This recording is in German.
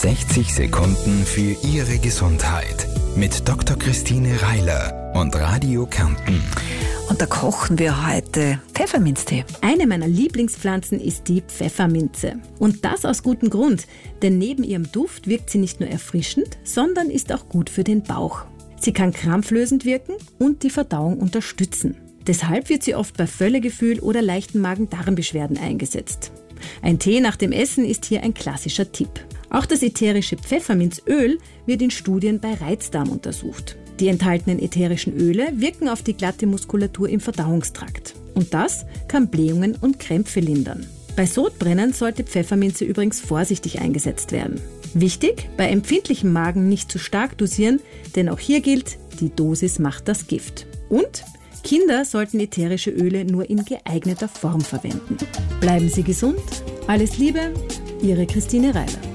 60 Sekunden für Ihre Gesundheit mit Dr. Christine Reiler und Radio Kärnten. Und da kochen wir heute Pfefferminztee. Eine meiner Lieblingspflanzen ist die Pfefferminze. Und das aus gutem Grund, denn neben ihrem Duft wirkt sie nicht nur erfrischend, sondern ist auch gut für den Bauch. Sie kann krampflösend wirken und die Verdauung unterstützen. Deshalb wird sie oft bei Völlegefühl oder leichten Magen-Darm-Beschwerden eingesetzt. Ein Tee nach dem Essen ist hier ein klassischer Tipp. Auch das ätherische Pfefferminzöl wird in Studien bei Reizdarm untersucht. Die enthaltenen ätherischen Öle wirken auf die glatte Muskulatur im Verdauungstrakt. Und das kann Blähungen und Krämpfe lindern. Bei Sodbrennen sollte Pfefferminze übrigens vorsichtig eingesetzt werden. Wichtig, bei empfindlichem Magen nicht zu stark dosieren, denn auch hier gilt, die Dosis macht das Gift. Und Kinder sollten ätherische Öle nur in geeigneter Form verwenden. Bleiben Sie gesund. Alles Liebe, Ihre Christine Reiler.